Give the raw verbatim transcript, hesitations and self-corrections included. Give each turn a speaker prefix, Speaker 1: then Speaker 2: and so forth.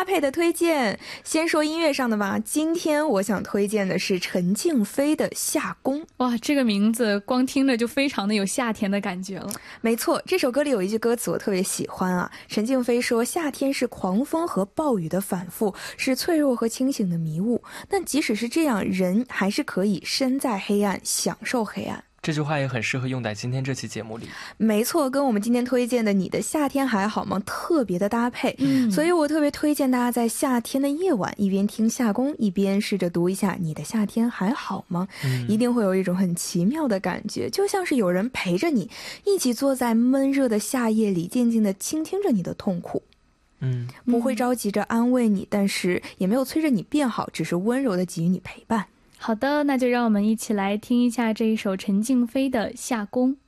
Speaker 1: 搭配的推荐。先说音乐上的吧，今天我想推荐的是陈静飞的《夏宫》。
Speaker 2: 哇，这个名字光听着就非常的有夏天的感觉了。
Speaker 1: 没错，这首歌里有一句歌词我特别喜欢啊，陈静飞说，夏天是狂风和暴雨的反复，是脆弱和清醒的迷雾，但即使是这样，人还是可以身在黑暗享受黑暗。
Speaker 3: 这句话也很适合用在今天这期节目里。
Speaker 1: 没错，跟我们今天推荐的你的夏天还好吗特别的搭配、嗯、所以我特别推荐大家在夏天的夜晚一边听夏宫一边试着读一下你的夏天还好吗、嗯、一定会有一种很奇妙的感觉，就像是有人陪着你一起坐在闷热的夏夜里静静地倾听着你的痛苦。嗯，不会着急着安慰你，但是也没有催着你变好，只是温柔地给予你陪伴。
Speaker 2: 好的，那就让我们一起来听一下这一首陈静飞的《夏宫》。